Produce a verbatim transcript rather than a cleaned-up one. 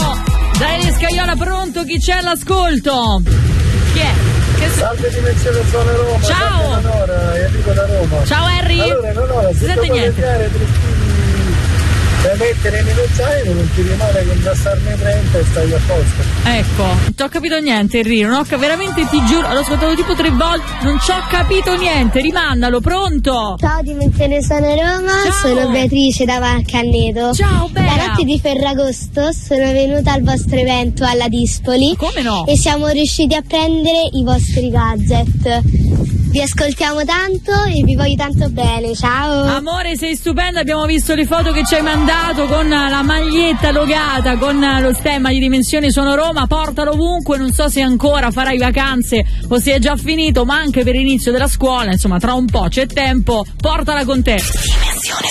Dai Scaiola, pronto? Chi c'è all'ascolto? Chi è? Che s- Salve Dimensione Zona Roma. Ciao. Salve Nora, Enrico da Roma. Ciao Harry. Allora Nora, se si sente dopo niente. cambiare tre chili da mettere nello zaino non ti rimane che ingrassarne trenta e stai a posto. Ecco, non ci ho capito niente Harry, non ho ca- veramente ti giuro, l'ho ascoltato tipo tre volte, non ci ho capito niente, rimandalo, pronto? Ciao Dimensione Zona Roma, Ciao. sono Beatrice da Valcanneto. Ciao Bea. La notte di Ferragosto sono venuta al vostro evento alla Dispoli. Come no? E siamo riusciti a prendere i vostri gadget. Vi ascoltiamo tanto e vi voglio tanto bene, ciao! Amore, sei stupenda, abbiamo visto le foto che ci hai mandato con la maglietta logata, con lo stemma di Dimensione Sono Roma, portalo ovunque, non so se ancora farai vacanze o se è già finito, ma anche per l'inizio della scuola, insomma tra un po' c'è tempo, portala con te. Dimensione